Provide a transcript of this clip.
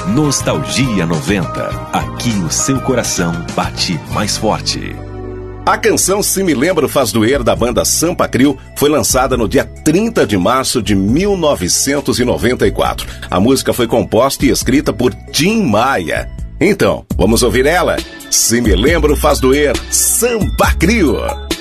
Nostalgia 90. Aqui o seu coração bate mais forte. A canção Se Me Lembro Faz Doer, da banda Sampa Crio, foi lançada no dia 30 de março de 1994. A música foi composta e escrita por Tim Maia. Então, vamos ouvir ela? Se Me Lembro Faz Doer, Sampa Crio.